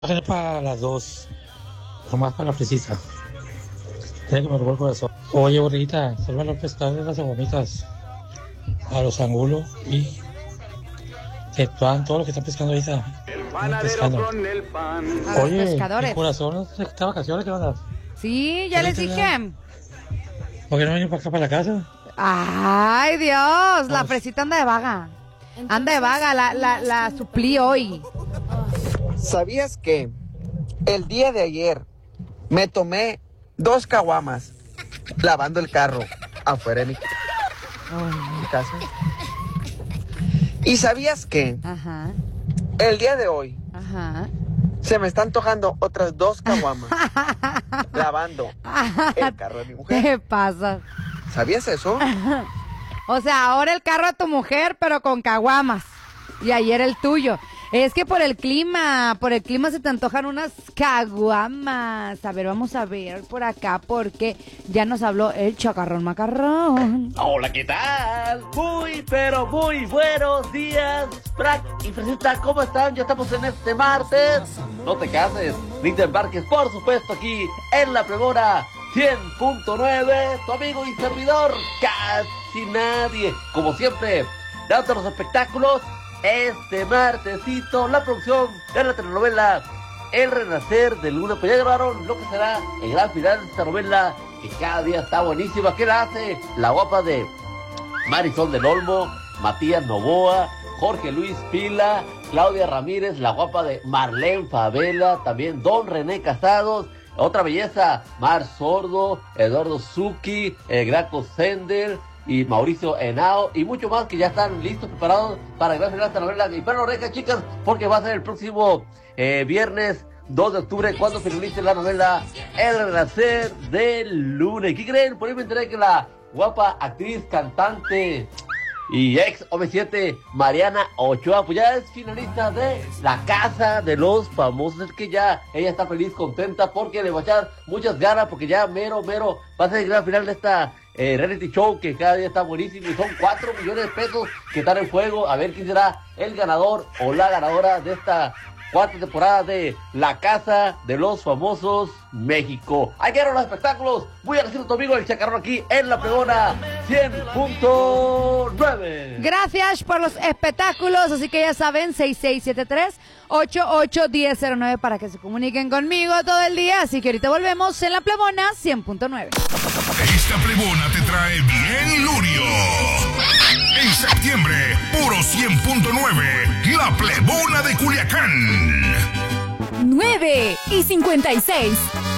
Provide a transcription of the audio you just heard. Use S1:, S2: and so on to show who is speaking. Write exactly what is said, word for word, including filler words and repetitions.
S1: Tener para las dos, nomás para la precisa. Tiene que me robó el corazón. Oye, bonita, salva a los pescadores, las bonitas, a los angulos y que todan todo lo que están pescando ahorita. Pescando.
S2: A los
S1: Oye,
S2: pescadores.
S1: mi corazón, ¿qué vacaciones qué onda?
S2: Sí, ya les
S1: Ahorita
S2: dije.
S1: ya. ¿Por qué no vienen para acá, para la casa?
S2: Ay, Dios, la
S1: Vamos.
S2: fresita anda de vaga. Anda de vaga, la, la, la suplí hoy.
S3: ¿Sabías que el día de ayer me tomé dos caguamas lavando el carro afuera de mi, mi casa? ¿Y sabías que
S2: Ajá,
S3: el día de hoy
S2: ajá.
S3: se me están antojando otras dos caguamas lavando el carro de mi mujer?
S2: ¿Qué pasa?
S3: ¿Sabías eso?
S2: O sea, ahora el carro de tu mujer, pero con caguamas. Y ayer el tuyo. Es que por el clima, por el clima se te antojan unas caguamas. A ver, vamos a ver por acá porque ya nos habló el chacarrón macarrón.
S4: Hola, ¿qué tal? Muy, pero muy buenos días, Frank y Fresita, ¿cómo están? Ya estamos en este martes. No te cases, ni te embarques, por supuesto, aquí en La Pregona cien punto nueve, tu amigo y servidor, casi nadie. Como siempre, dando los espectáculos. Este martesito, la producción de la telenovela El Renacer de Luna, pues ya grabaron lo que será el gran final de esta novela, que cada día está buenísima. ¿Qué la hace? La guapa de Marisol del Olmo, Matías Novoa, Jorge Luis Pila, Claudia Ramírez, la guapa de Marlene Favela, también Don René Casados, otra belleza, Mar Sordo, Eduardo Zucchi, el Graco Sender y Mauricio Henao y mucho más que ya están listos, preparados para grabar esta novela. Y para oreja, chicas, porque va a ser el próximo eh, viernes dos de octubre cuando finalice la novela El Renacer de Luna. ¿Y qué creen? Por ahí me enteré que la guapa actriz, cantante y ex O V siete Mariana Ochoa, pues ya es finalista de La Casa de los Famosos. Es que ya ella está feliz, contenta, porque le va a echar muchas ganas, porque ya mero, mero va a ser el gran final de esta eh, reality show que cada día está buenísimo. Y son cuatro millones de pesos que están en juego. A ver quién será el ganador o la ganadora de esta cuarta temporada de La Casa de los Famosos México. Ahí quedaron los espectáculos. Voy a decir a tu amigo el Chacarrón aquí en La Pregona cien punto nueve.
S2: Gracias por los espectáculos, así que ya saben, seis seis siete tres, ocho ocho uno cero cero nueve para que se comuniquen conmigo todo el día. Así que ahorita volvemos en La Plebona cien punto nueve.
S5: Esta Plebona te trae bien lurio. En septiembre, puro cien punto nueve, La Plebona de Culiacán.
S6: nueve y cincuenta y seis.